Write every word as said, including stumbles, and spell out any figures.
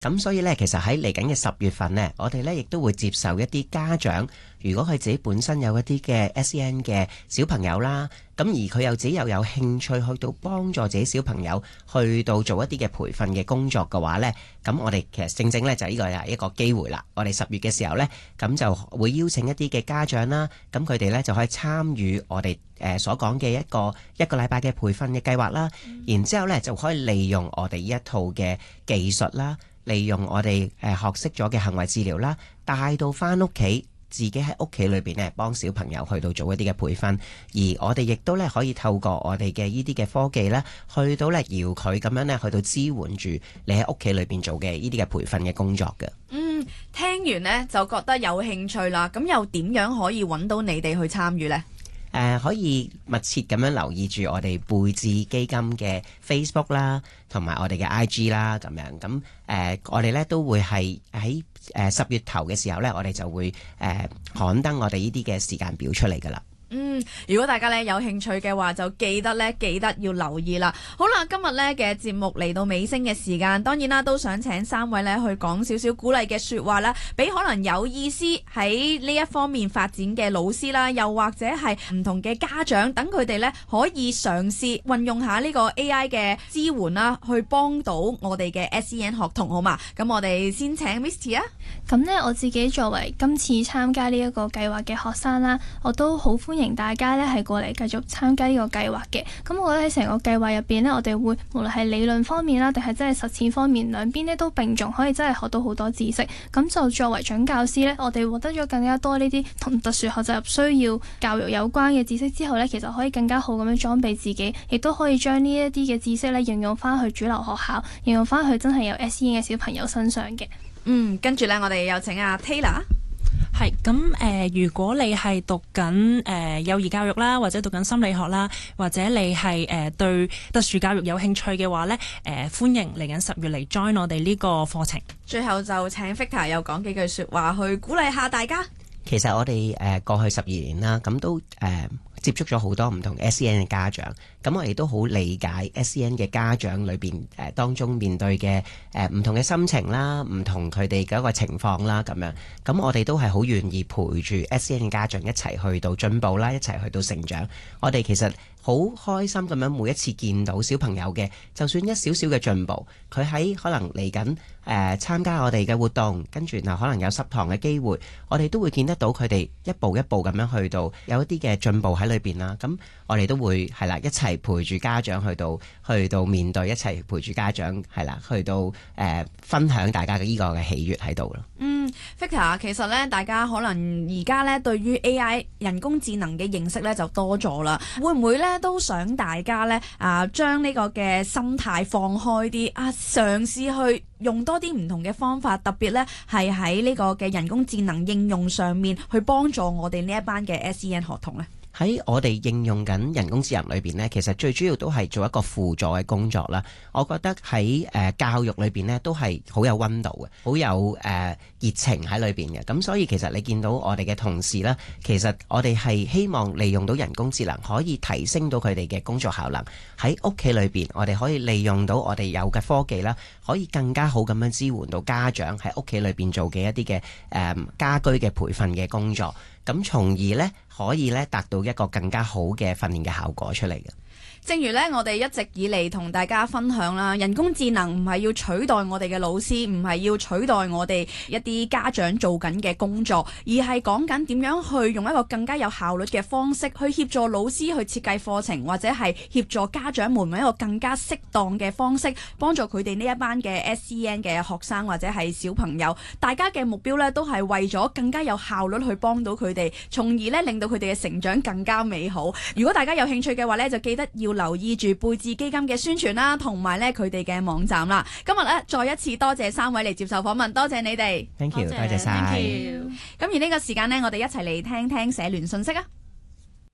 咁所以咧，其實喺嚟緊嘅十月份呢，我哋咧亦都會接受一啲家長，如果佢自己本身有一啲嘅 S E N 嘅小朋友啦，咁而佢又自己又有興趣去到幫助自己小朋友去到做一啲嘅培訓嘅工作嘅話呢，咁我哋其實正正咧就呢個係一個機會啦。我哋十月嘅時候呢，咁就會邀請一啲嘅家長啦，咁佢哋呢就可以參與我哋誒所講嘅一個一個禮拜嘅培訓嘅計劃啦，嗯、然之後呢就可以利用我哋呢一套嘅技術啦。利用我哋誒學識咗嘅行為治療啦，帶到翻屋企，自己喺屋企裏邊咧幫小朋友去到做一啲嘅培訓，而我哋亦都咧可以透過我哋嘅呢啲嘅科技咧，去到咧搖佢咁樣咧去到支援住你喺屋企裏邊做嘅呢啲嘅培訓嘅工作嘅。 嗯，聽完呢就覺得有興趣啦，咁又點樣可以揾到你哋去參與呢？ 誒、呃、可以密切咁樣留意住我哋貝智基金嘅 Facebook 啦，同埋我哋嘅 I G 啦，咁樣咁誒、呃，我哋咧都會係喺誒十月頭嘅時候咧，我哋就會誒、呃、刊登我哋呢啲嘅時間表出嚟噶啦。 嗯，如果大家咧有興趣嘅話，就記得咧記得要留意啦。好啦，今日咧嘅節目嚟到尾聲嘅時間，當然啦，都想請三位咧去講少少鼓勵嘅說話啦，俾可能有意思喺呢一方面發展嘅老師啦，又或者係唔同嘅家長，等佢哋咧可以嘗試運用下呢個 A I 嘅支援啦，去幫到我哋嘅 S E N 學童，好嘛？咁我哋先請 Misty 啊。 咁呢，我自己作為今次參加呢一個計劃嘅學生啦，我都好歡迎大家呢係過嚟繼續參加呢個計劃嘅。咁我覺得喺成個計劃入邊呢，我哋會無論係理論方面啦，定係真係實踐方面，兩邊呢都並重，可以真係學到好多知識。咁就作為準教師呢，我哋獲得咗更加多呢啲同特殊學習需要教育有關嘅知識之後呢，其實可以更加好咁樣裝備自己，亦都可以將呢一啲嘅知識呢應用翻去主流學校，應用翻去真係有 S E N 嘅小朋友身上嘅。 嗯，跟住呢，我哋有請阿 Taylor。 係咁誒，如果你係讀緊誒、呃、幼兒教育啦，或者讀緊心理學啦，或者你係誒、呃、對特殊教育有興趣嘅話咧，誒、呃、歡迎嚟緊十月嚟 join 我哋呢個課程。 最後就請 Victor 又講幾句說話去鼓勵下大家。 其實我哋誒、呃、過去十二年啦，咁都誒。呃接觸咗好多唔同 S E N 嘅家長，咁我哋都好理解 S E N 嘅家長裏邊誒、呃、當中面對嘅誒唔同嘅心情啦，唔同佢哋嘅一個情況啦，咁樣，咁我哋都係好願意陪住 S E N 嘅家長一齊去到進步啦，一齊去到成長。我哋其實好開心咁樣每一次見到小朋友嘅，就算一少少嘅進步，佢喺可能嚟緊誒參加我哋嘅活動，跟住然後可能有十堂嘅機會，我哋都會見得到佢哋一步一步咁樣去到有一啲嘅進步喺裏邊啦。咁我哋都會係啦，一齊陪住家長去到去到面對，一齊陪住家長係啦，去到誒、呃、分享大家嘅呢個嘅喜悅喺度咯。 嗯 Victor 其實咧，大家可能而家咧對於 A I 人工智能嘅認識咧就多咗啦，會唔會咧都想大家咧啊將呢個嘅心態放開啲啊，嘗試去用多啲唔同嘅方法，特別咧係喺呢個嘅人工智能應用上面去幫助我哋呢一班嘅 S E N 學童咧。 喺我哋應用緊人工智能裏邊呢，其實最主要都係做一個輔助嘅工作啦。我覺得喺誒、呃、教育裏邊呢，都係好有溫度嘅，好有誒、呃、熱情喺裏邊嘅。咁所以其實你見到我哋嘅同事啦，其實我哋係希望利用到人工智能，可以提升到佢哋嘅工作效能。喺屋企裏邊，我哋可以利用到我哋有嘅科技啦，可以更加好咁樣支援到家長喺屋企裏邊做嘅一啲嘅誒家居嘅培訓嘅工作。咁從而呢，可以呢達到一個更加好嘅訓練嘅效果出嚟嘅。 正如咧，我哋一直以嚟同大家分享啦，人工智能唔係要取代我哋嘅老師，唔係要取代我哋一啲家長做緊嘅工作，而係講緊點樣去用一個更加有效率嘅方式去協助老師去設計課程，或者係協助家長們用一個更加適當嘅方式，幫助佢哋呢一班嘅 S E N 嘅學生或者係小朋友。大家嘅目標咧都係為咗更加有效率去幫到佢哋，從而咧令到佢哋嘅成長更加美好。如果大家有興趣嘅話咧，就記得要留意住貝智基金嘅宣傳啦，同埋咧佢哋嘅網站啦。今日咧再一次多謝三位嚟接受訪問，多謝你哋。 Thank you，多謝晒。 咁而呢個時間呢，我哋一齊嚟聽聽社聯信息啊。